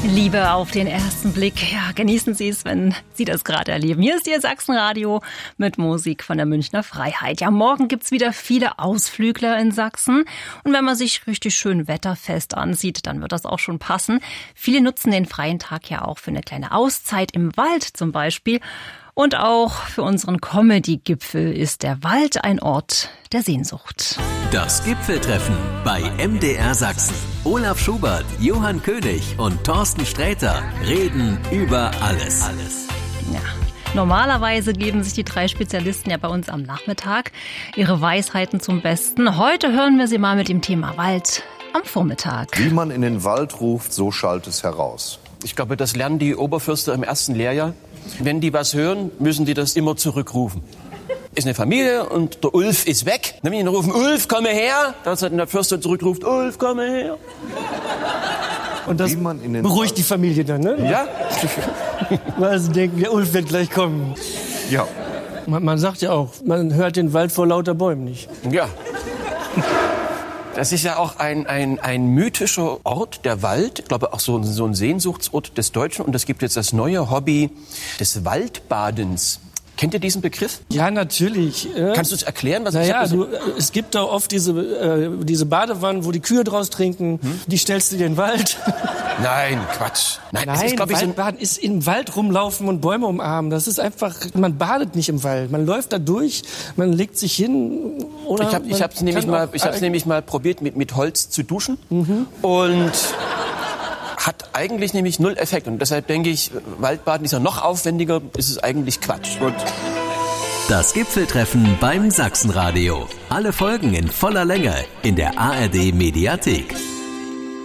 Liebe auf den ersten Blick. Ja, genießen Sie es, wenn Sie das gerade erleben. Hier ist Ihr Sachsenradio mit Musik von der Münchner Freiheit. Ja, morgen gibt's wieder viele Ausflügler in Sachsen. Und wenn man sich richtig schön wetterfest ansieht, dann wird das auch schon passen. Viele nutzen den freien Tag ja auch für eine kleine Auszeit im Wald zum Beispiel. Und auch für unseren Comedy-Gipfel ist der Wald ein Ort der Sehnsucht. Das Gipfeltreffen bei MDR Sachsen. Olaf Schubert, Johann König und Thorsten Sträter reden über alles. Ja. Normalerweise geben sich die drei Spezialisten ja bei uns am Nachmittag ihre Weisheiten zum Besten. Heute hören wir sie mal mit dem Thema Wald am Vormittag. Wie man in den Wald ruft, so schallt es heraus. Ich glaube, das lernen die Oberförster im ersten Lehrjahr. Wenn die was hören, müssen die das immer zurückrufen. Ist eine Familie und der Ulf ist weg. Dann müssen die rufen, Ulf, komme her. Dann hat der Förster zurückruft, Ulf, komme her. Und das beruhigt die Familie dann, ne? Ja. Weil sie denken, der Ulf wird gleich kommen. Ja. Man sagt ja auch, man hört den Wald vor lauter Bäumen nicht. Ja. Das ist ja auch ein mythischer Ort, der Wald. Ich glaube auch so ein Sehnsuchtsort des Deutschen. Und es gibt jetzt das neue Hobby des Waldbadens. Kennt ihr diesen Begriff? Ja, natürlich. Kannst du es erklären? Was Es gibt da oft diese Badewannen, wo die Kühe draus trinken. Die stellst du dir in den Wald. Nein, Quatsch. Nein, Waldbaden ist im Wald rumlaufen und Bäume umarmen. Das ist einfach, man badet nicht im Wald. Man läuft da durch, man legt sich hin. Oder ich habe es nämlich mal probiert, mit Holz zu duschen. Und hat eigentlich nämlich null Effekt. Und deshalb denke ich, Waldbaden ist ja noch aufwendiger, ist es eigentlich Quatsch. Gut. Das Gipfeltreffen beim Sachsenradio. Alle Folgen in voller Länge in der ARD Mediathek.